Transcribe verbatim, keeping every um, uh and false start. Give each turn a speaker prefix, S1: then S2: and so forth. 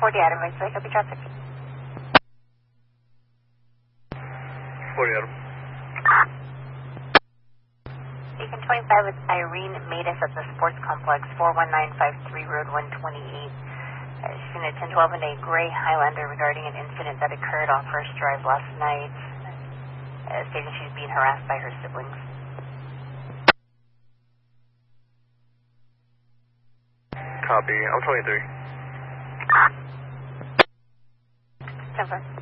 S1: forty Adam, right? So I copy traffic.
S2: forty Adam.
S1: Beacon twenty-five with Irene Matus at the Sports Complex, four one nine five three Road one twenty-eight. Uh, she's in a ten twelve and a gray Highlander regarding an incident that occurred on First Drive last night. Uh, stating she's being harassed by her siblings.
S2: Copy. I'm twenty-three.
S1: ten four.